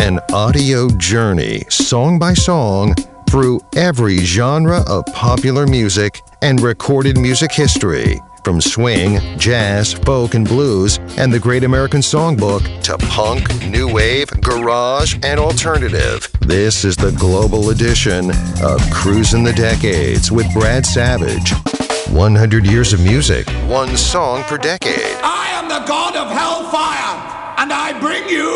An audio journey, song by song, through every genre of popular music and recorded music history, from swing, jazz, folk, and blues, and the Great American Songbook to punk, new wave, garage, and alternative. This is the global edition of Cruising the Decades with Brad Savage. 100 years of music, one song per decade. I am the god of hellfire, and I bring you